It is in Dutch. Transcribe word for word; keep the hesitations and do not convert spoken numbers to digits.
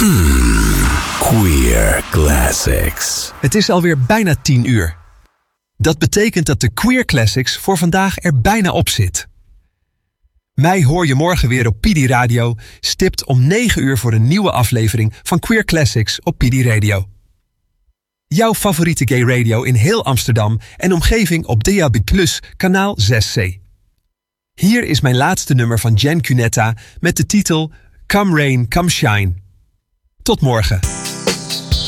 Queer Classics. Het is alweer bijna tien uur. Dat betekent dat de Queer Classics voor vandaag er bijna op zit. Mij hoor je morgen weer op P D Radio, stipt om negen uur voor een nieuwe aflevering van Queer Classics op P D Radio. Jouw favoriete gay radio in heel Amsterdam en omgeving op D A B plus, kanaal zes C. Hier is mijn laatste nummer van Jen Cunetta met de titel Come Rain, Come Shine. Tot morgen.